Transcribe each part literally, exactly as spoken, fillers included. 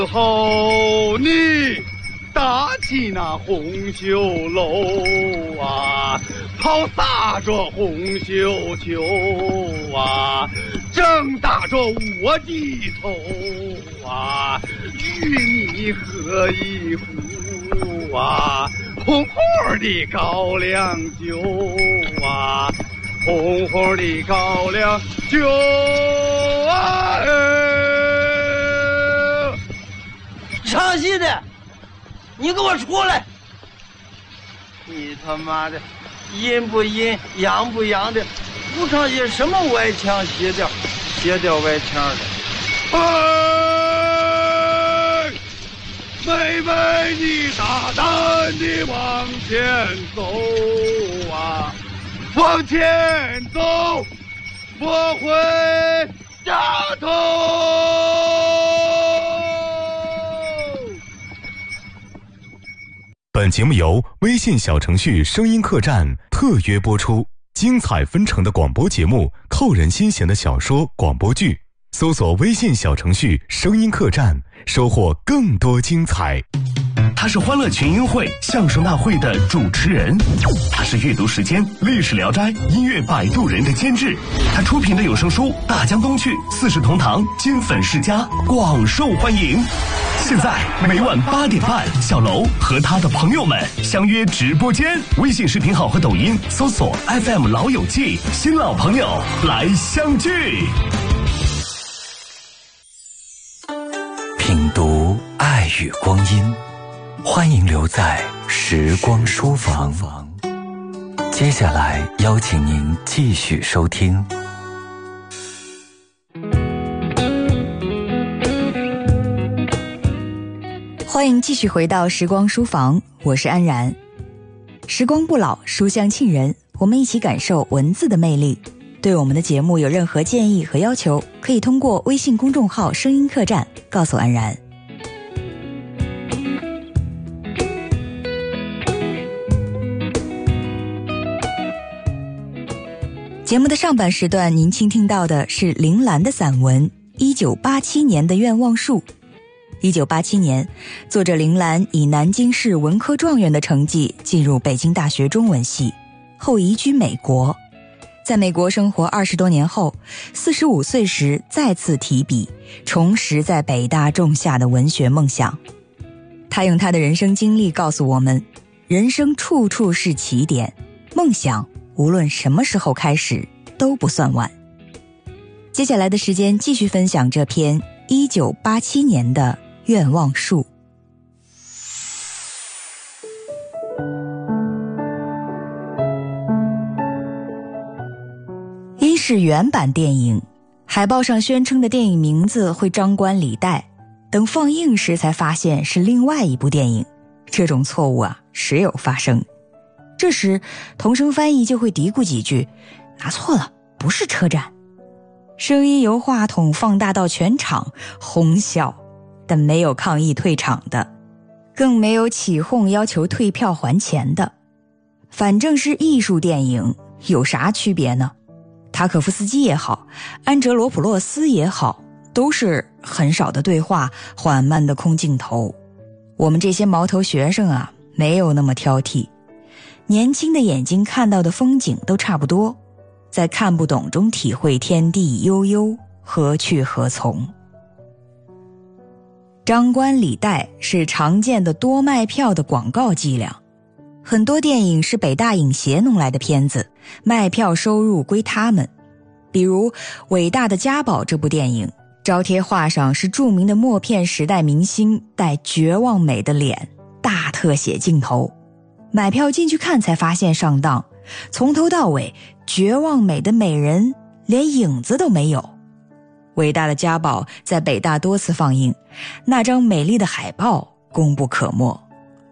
后你搭起那红袖楼啊，抛洒着红绣球啊，正打着我的头啊，与你喝一壶啊，红红的高粱酒啊，红红的高粱酒啊！ 唱戏的，你给我出来！你他妈的，阴不阴，阳不阳的，不唱戏什么歪腔斜调，斜调歪腔的。 哎，妹妹，你大胆地往前走啊，往前走，不会掉头。 本节目由微信小程序声音客栈特约播出，精彩纷呈的广播节目，扣人心弦的小说广播剧，搜索微信小程序声音客栈，收获更多精彩。 他是欢乐群英会相声大会的主持人，他是阅读时间历史聊斋音乐摆渡人的监制，他出品的有声书《大江东去》四世同堂金粉世家广受欢迎。现在每晚八点半，小楼和他的朋友们相约直播间，微信视频号和抖音搜索 F M 老友记，新老朋友来相聚。 品读爱与光阴，欢迎留在时光书房。接下来邀请您继续收听。 欢迎继续回到时光书房，我是安然。时光不老，书香沁人，我们一起感受文字的魅力。对我们的节目有任何建议和要求，可以通过微信公众号声音客栈告诉安然。节目的上半时段，您倾听到的是铃兰的散文《一九八七年的愿望树》。一九八七年，作者铃兰以南京市文科状元的成绩进入北京大学中文系，后移居美国。在美国生活二十多年后，四十五岁时再次提笔，重拾在北大种下的文学梦想。他用他的人生经历告诉我们，人生处处是起点，梦想无论什么时候开始都不算晚。接下来的时间继续分享这篇一九八七年的愿望树。因是原版电影，海报上宣称的电影名字会张冠李戴，等放映时才发现是另外一部电影。这种错误啊，时有发生。这时同声翻译就会嘀咕几句，拿错了，不是车站。声音由话筒放大到全场，哄笑，但没有抗议退场的，更没有起哄要求退票还钱的。反正是艺术电影，有啥区别呢？塔可夫斯基也好，安哲罗普洛斯也好，都是很少的对话，缓慢的空镜头。我们这些毛头学生啊，没有那么挑剔，年轻的眼睛看到的风景都差不多，在看不懂中体会天地悠悠，何去何从。张冠李戴是常见的多卖票的广告伎俩，很多电影是北大影协弄来的片子，卖票收入归他们。比如《伟大的家宝》这部电影，招贴画上是著名的默片时代明星带绝望美的脸，大特写镜头。买票进去看才发现上当，从头到尾绝望美的美人连影子都没有。伟大的家宝在北大多次放映，那张美丽的海报功不可没。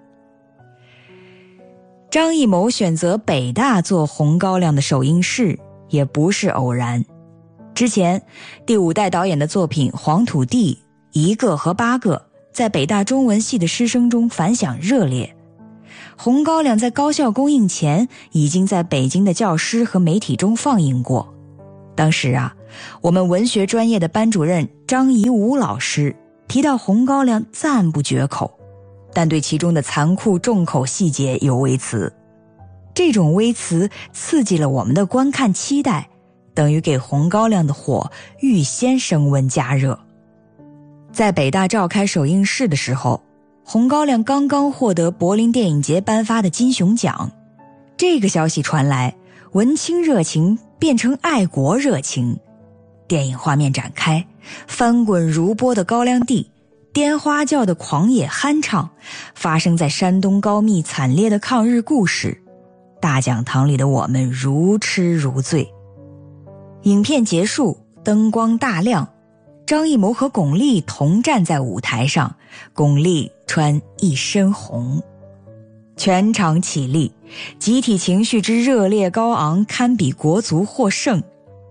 张艺谋选择北大做红高粱的首映式也不是偶然。之前第五代导演的作品《黄土地》一个和八个在北大中文系的师生中反响热烈。红高粱在高校公映前已经在北京的教师和媒体中放映过。当时啊，我们文学专业的班主任张颐武老师提到红高粱赞不绝口，但对其中的残酷重口细节有微词。这种微词刺激了我们的观看期待，等于给红高粱的火预先升温加热。在北大召开首映式的时候，红高粱刚刚获得柏林电影节颁发的金熊奖。这个消息传来，文青热情变成爱国热情。电影画面展开，翻滚如波的高粱地，颠花轿的狂野酣畅，发生在山东高密惨烈的抗日故事。大讲堂里的我们如痴如醉。影片结束，灯光大亮，张艺谋和巩俐同站在舞台上，巩俐穿一身红。全场起立，集体情绪之热烈高昂，堪比国足获胜。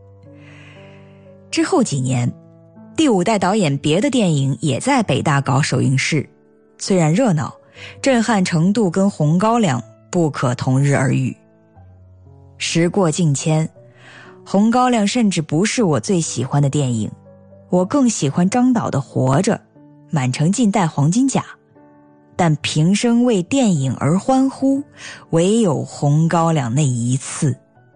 之后几年，第五代导演别的电影也在北大搞首映式，虽然热闹，震撼程度跟红高粱不可同日而语。时过境迁，红高粱甚至不是我最喜欢的电影，我更喜欢张导的活着，满城尽带黄金甲，但平生为电影而欢呼，唯有红高粱那一次。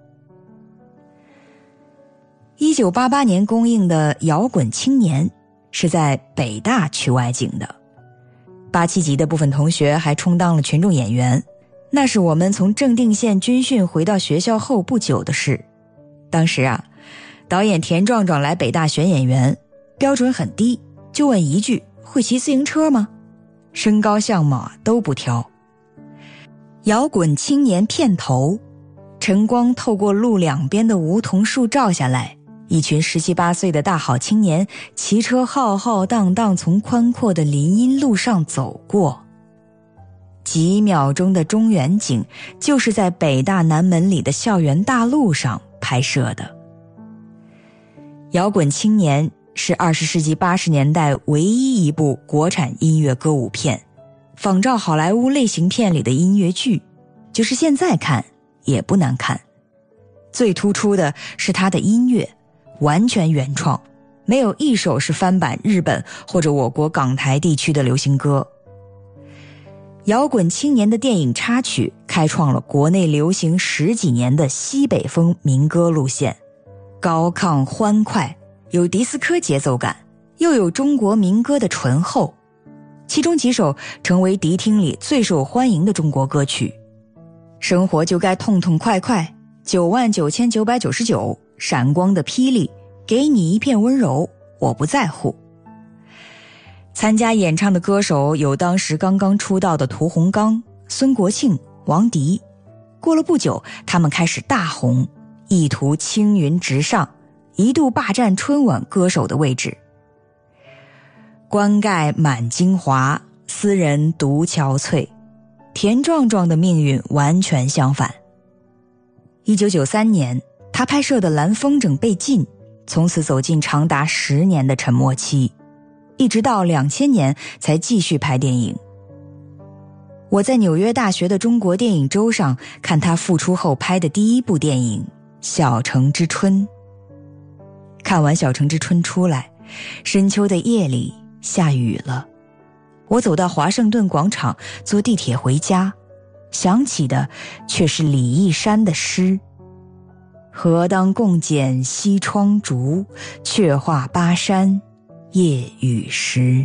一九八八年公映的《摇滚青年》是在北大取外景的，八七级的部分同学还充当了群众演员。那是我们从正定县军训回到学校后不久的事。当时啊，导演田壮壮来北大选演员，标准很低，就问一句：会骑自行车吗？身高相貌都不挑。摇滚青年片头，晨光透过路两边的梧桐树照下来，一群十七八岁的大好青年骑车浩浩荡荡从宽阔的林荫路上走过。几秒钟的中远景就是在北大南门里的校园大路上拍摄的。摇滚青年是二十世纪八十年代唯一一部国产音乐歌舞片，仿照好莱坞类型片里的音乐剧，就是现在看也不难看。最突出的是它的音乐，完全原创，没有一首是翻版日本或者我国港台地区的流行歌。摇滚青年的电影插曲开创了国内流行十几年的西北风民歌路线，高亢欢快，有迪斯科节奏感，又有中国民歌的醇厚，其中几首成为迪厅里最受欢迎的中国歌曲。生活就该痛痛快快，九万九千九百九十九，闪光的霹雳，给你一片温柔，我不在乎。参加演唱的歌手有当时刚刚出道的屠洪刚、孙国庆、王迪。过了不久，他们开始大红，意图青云直上，一度霸占春晚歌手的位置。冠盖满京华，斯人独憔悴。田壮壮的命运完全相反。一九九三年，他拍摄的《蓝风筝》被禁，从此走进长达十年的沉默期，一直到两千年才继续拍电影。我在纽约大学的中国电影周上看他复出后拍的第一部电影《小城之春》。看完《小城之春》出来，深秋的夜里下雨了，我走到华盛顿广场坐地铁回家，想起的却是李义山的诗：何当共剪西窗烛，却话巴山夜雨时。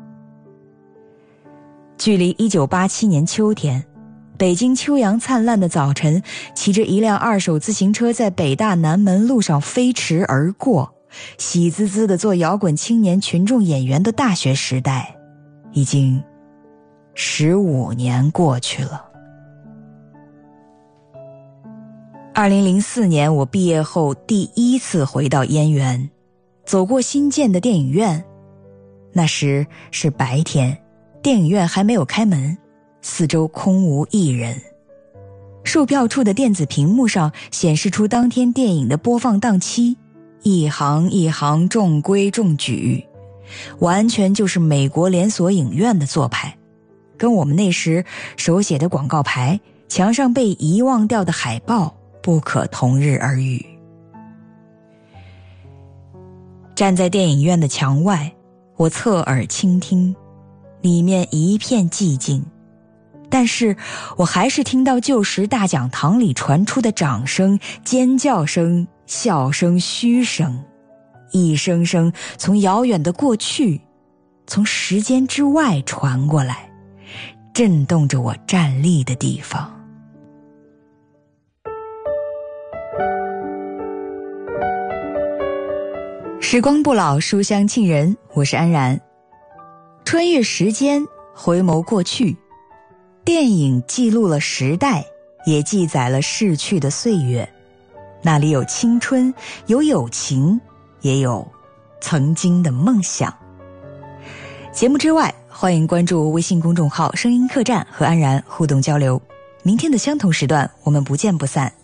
距离一九八七年秋天，北京秋阳灿烂的早晨，骑着一辆二手自行车在北大南门路上飞驰而过，喜滋滋地做摇滚青年群众演员的大学时代，已经十五年过去了。二零零四年，我毕业后第一次回到燕园，走过新建的电影院。那时是白天，电影院还没有开门，四周空无一人。售票处的电子屏幕上显示出当天电影的播放档期，一行一行中规中矩，完全就是美国连锁影院的做派，跟我们那时手写的广告牌、墙上被遗忘掉的海报不可同日而语。站在电影院的墙外， 我侧耳倾听，里面一片寂静，但是我还是听到旧时大讲堂里传出的掌声、尖叫声、笑声、嘘声，一声声从遥远的过去，从时间之外传过来，震动着我站立的地方。时光不老，书香沁人，我是安然。穿越时间，回眸过去，电影记录了时代，也记载了逝去的岁月。那里有青春，有友情，也有曾经的梦想。节目之外，欢迎关注微信公众号声音客栈和安然互动交流。明天的相同时段，我们不见不散。